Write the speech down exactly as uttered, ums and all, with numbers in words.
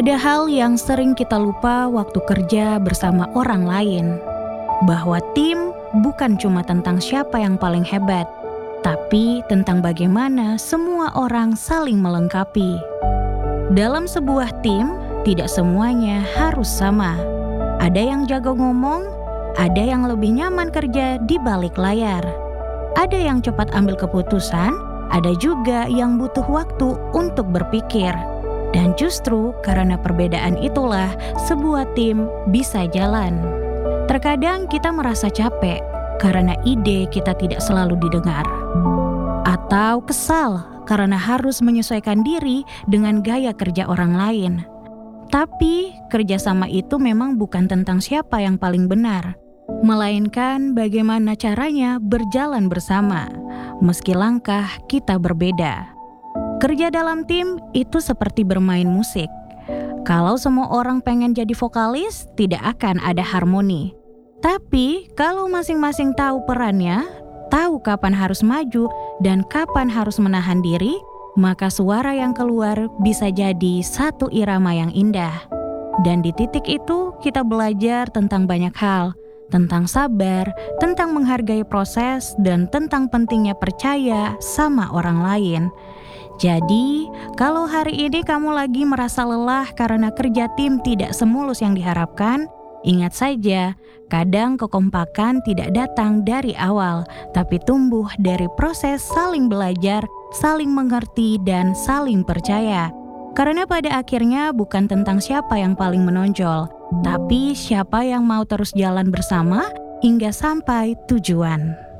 Ada hal yang sering kita lupa waktu kerja bersama orang lain, bahwa tim bukan cuma tentang siapa yang paling hebat, tapi tentang bagaimana semua orang saling melengkapi. Dalam sebuah tim, tidak semuanya harus sama. Ada yang jago ngomong, ada yang lebih nyaman kerja di balik layar. Ada yang cepat ambil keputusan, ada juga yang butuh waktu untuk berpikir. Dan justru karena perbedaan itulah sebuah tim bisa jalan. Terkadang kita merasa capek karena ide kita tidak selalu didengar. Atau kesal karena harus menyesuaikan diri dengan gaya kerja orang lain. Tapi kerjasama itu memang bukan tentang siapa yang paling benar, melainkan bagaimana caranya berjalan bersama, meski langkah kita berbeda. Kerja dalam tim itu seperti bermain musik. Kalau semua orang pengen jadi vokalis, tidak akan ada harmoni. Tapi kalau masing-masing tahu perannya, tahu kapan harus maju dan kapan harus menahan diri, maka suara yang keluar bisa jadi satu irama yang indah. Dan di titik itu kita belajar tentang banyak hal, tentang sabar, tentang menghargai proses, dan tentang pentingnya percaya sama orang lain. Jadi, kalau hari ini kamu lagi merasa lelah karena kerja tim tidak semulus yang diharapkan, ingat saja, kadang kekompakan tidak datang dari awal, tapi tumbuh dari proses saling belajar, saling mengerti, dan saling percaya. Karena pada akhirnya bukan tentang siapa yang paling menonjol, tapi siapa yang mau terus jalan bersama hingga sampai tujuan.